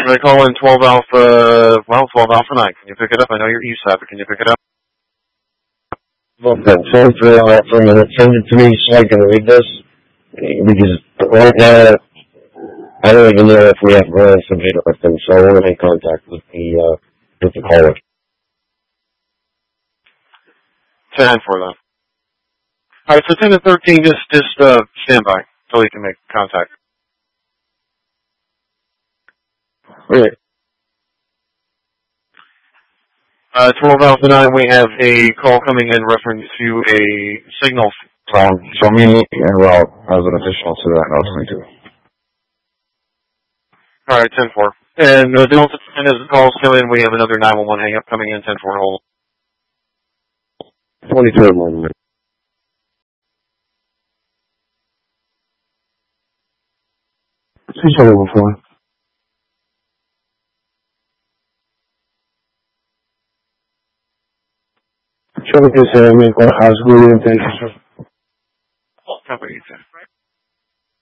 I call in 12 Alpha, 12 Alpha 9. Can you pick it up? I know you're ESAP, but can you pick it up? Well, then, send for a minute. Send it to me so I can read this. Because right now, I don't even know if we have some data with them, so I want to make contact with the caller. 10 for them. Alright, so 10 to 13, just stand by until you can make contact. Okay. 12 Alpha 9, we have a call coming in reference to a signal. So me, well, as an additional to that, I'll 22. Alright, 10-4. And as the calls come in, we have another 911 hang-up coming in, 10-4 hold. 23rd one. She's over before. Yo lo que se me con Hasbury, entonces. Company 10.